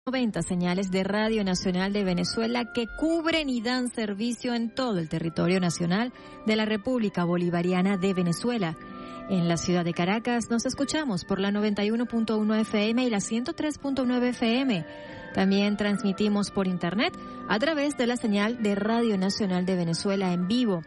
90 señales de Radio Nacional de Venezuela que cubren y dan servicio en todo el territorio nacional de la República Bolivariana de Venezuela. En la ciudad de Caracas nos escuchamos por la 91.1 FM y la 103.9 FM. También transmitimos por internet a través de la señal de Radio Nacional de Venezuela en vivo,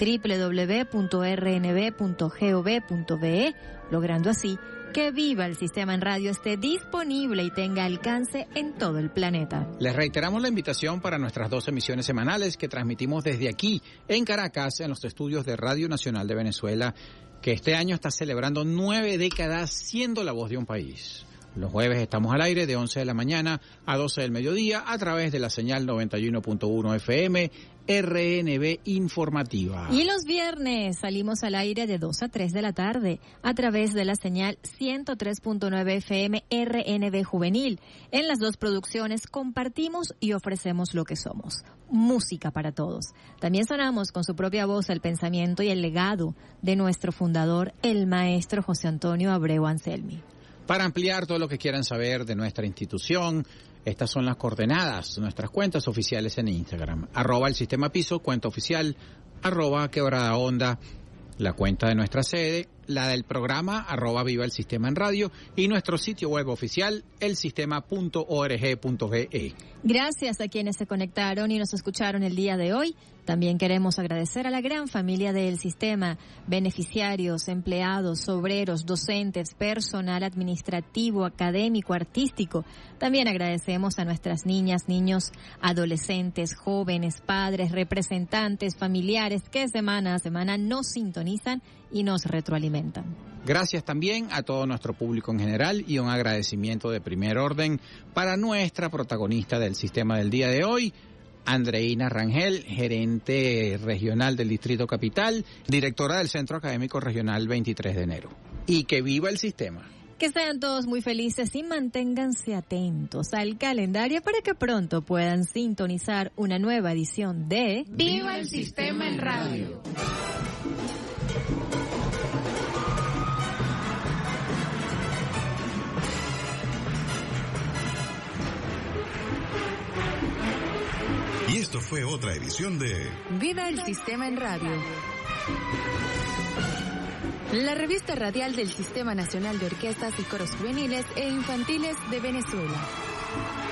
www.rnb.gov.be, logrando así que Viva el Sistema en Radio esté disponible y tenga alcance en todo el planeta. Les reiteramos la invitación para nuestras 2 emisiones semanales que transmitimos desde aquí, en Caracas, en los estudios de Radio Nacional de Venezuela, que este año está celebrando 9 décadas siendo la voz de un país. Los jueves estamos al aire de 11 de la mañana a 12 del mediodía a través de la señal 91.1 FM RNB Informativa. Y los viernes salimos al aire de 2 a 3 de la tarde a través de la señal 103.9 FM RNB Juvenil. En las 2 producciones compartimos y ofrecemos lo que somos, música para todos. También sonamos con su propia voz el pensamiento y el legado de nuestro fundador, el maestro José Antonio Abreu Anselmi. Para ampliar todo lo que quieran saber de nuestra institución, estas son las coordenadas, nuestras cuentas oficiales en Instagram, @el Sistema Piso, cuenta oficial, @Quebrada Onda, la cuenta de nuestra sede, la del programa, @Viva el Sistema en Radio, y nuestro sitio web oficial, elsistema.org.be. Gracias a quienes se conectaron y nos escucharon el día de hoy. También queremos agradecer a la gran familia del sistema, beneficiarios, empleados, obreros, docentes, personal administrativo, académico, artístico. También agradecemos a nuestras niñas, niños, adolescentes, jóvenes, padres, representantes, familiares que semana a semana nos sintonizan y nos retroalimentan. Gracias también a todo nuestro público en general y un agradecimiento de primer orden para nuestra protagonista del sistema del día de hoy, Andreina Rangel, gerente regional del Distrito Capital, directora del Centro Académico Regional 23 de enero. Y que viva el sistema. Que sean todos muy felices y manténganse atentos al calendario para que pronto puedan sintonizar una nueva edición de Viva el Sistema en Radio. Y esto fue otra edición de Viva el Sistema en Radio. La revista radial del Sistema Nacional de Orquestas y Coros Juveniles e Infantiles de Venezuela.